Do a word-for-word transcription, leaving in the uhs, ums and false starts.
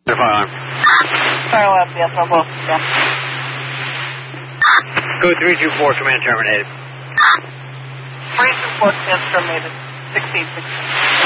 Firearm. Fire left, yes, on both. Yeah. Code three two four, command terminated. three two four, command terminated. sixteen sixteen.